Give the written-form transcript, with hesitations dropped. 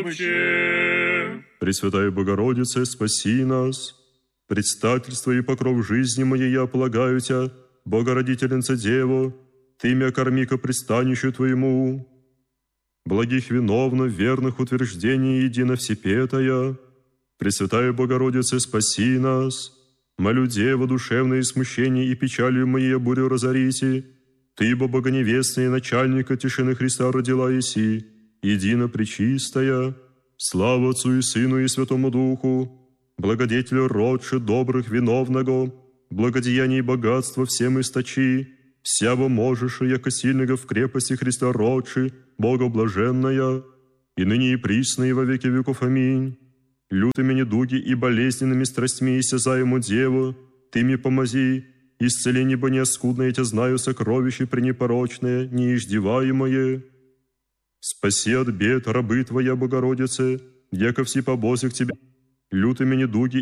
Пресвятая Богородице, спаси нас. Предстательство и покров жизни моей я полагаю Тя, Богородительница Дево, Ты мя корми ко пристанищу Твоему. Благих виновно, верных утверждений едино всепетая. Пресвятая Богородице, спаси нас. Молю Дева, душевные смущения и печалью моей бурю разорите. Ты, бо богоневестная начальника тишины Христа родила еси, едино пречистая. Слава Отцу и Сыну и Святому Духу, благодетелю родши добрых виновного, благодеяний и богатства всем источи, всяво можешь, яко сильного в крепости Христа родши, Бога блаженная, и ныне и присно и во веки веков. Аминь. Лютыми недуги и болезненными страстьми истязаему Деву, Ты мне помози, исцеление бо неоскудное, я Тя знаю, сокровище пренепорочное, неиждеваемое. Спаси от бед рабы Твоя, Богородице, яко все побози к Тебе, лютыми недуги